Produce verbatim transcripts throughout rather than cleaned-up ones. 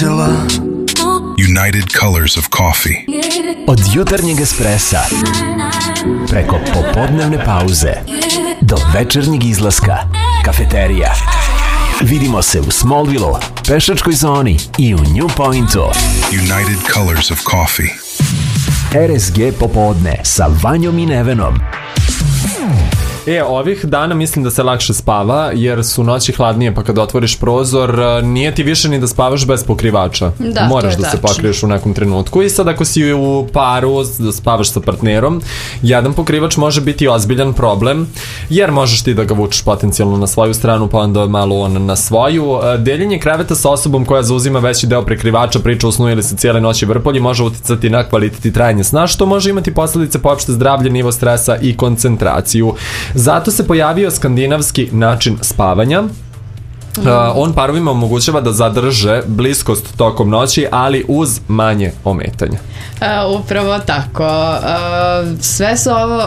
United Colors of Coffee. Od jutarnjeg espressa preko popodnevne pauze do večernjeg izlaska, kafeterija. Vidimo se u Smallville, pešačkoj zoni i u New Pointu. United Colors of Coffee. R S G popodne sa Vanjom i Nevenom. E, ovih dana mislim da se lakše spava, jer su noći hladnije, pa kad otvoriš prozor, nije ti više ni da spavaš bez pokrivača. Da, moraš da tačno. se pokriješ u nekom trenutku. I sad ako si u paru, da spavaš sa partnerom, jedan pokrivač može biti ozbiljan problem, jer možeš ti da ga vučeš potencijalno na svoju stranu, pa onda malo on na svoju. Deljenje kreveta sa osobom koja zauzima veći deo prekrivača, priča o snu ili se cijele noći vrpolji, može uticati na kvalitet i trajanje sna, što može imati posledice po opšte zdravlje, nivo stresa i koncentraciju. Zato se pojavio skandinavski način spavanja. Uh, on parovima omogućava da zadrže bliskost tokom noći, ali uz manje ometanja. Uh, upravo tako. Uh, sve su ovo...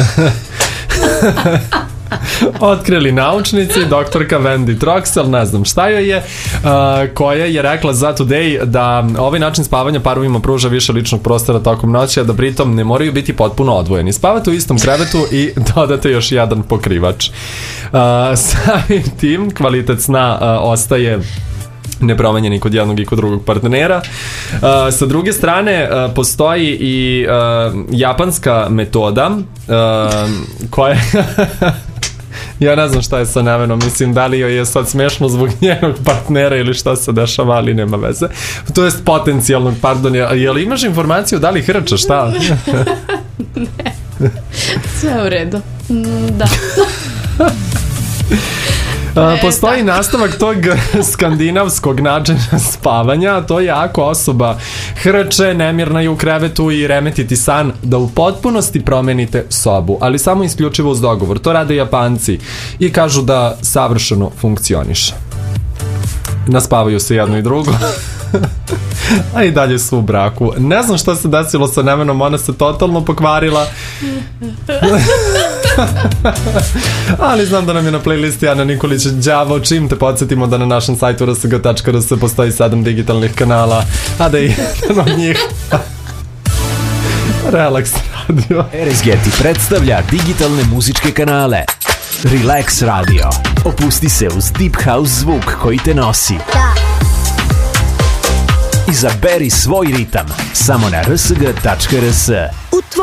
Otkrili naučnici, doktorka Wendy Troxel, ne znam šta joj je, uh, koja je rekla za Today da ovaj način spavanja parovima pruža više ličnog prostora tokom noći, a da pritom ne moraju biti potpuno odvojeni. Spavate u istom krevetu i dodate još jedan pokrivač. Uh, samim tim kvalitet sna uh, ostaje nepromenjeni kod jednog i kod drugog partnera. Uh, sa druge strane, uh, postoji i uh, japanska metoda uh, koja ja ne znam šta je sa Nevenom, mislim da li joj je sad smešno zbog njenog partnera ili šta se dešava, ali nema veze. To jest potencijalnog, pardon, je li imaš informaciju da li hrča, šta? Ne, sve u redu. Da. A, postoji nastavak tog skandinavskog načina spavanja, a to je ako osoba hrče, nemirna je u krevetu i remeti ti san, da u potpunosti promenite sobu, ali samo isključivo uz dogovor. To rade Japanci i kažu da savršeno funkcioniše. Naspavaju se jedno i drugo. A i dalje su u braku. Ne znam šta se desilo sa Nevenom, ona se totalno pokvarila. Ali znam da nam je na playlisti Ana Nikolić đavo, čim te podsjetimo da na našem sajtu r s g tačka r s postoji sedam digitalnih kanala, a da je jedan od njih Relax Radio. R S G ti predstavlja digitalne muzičke kanale. Relax Radio. Opusti se uz Deep House zvuk koji te nosi. Da. Izaberi svoj ritam samo na r s g tačka r s.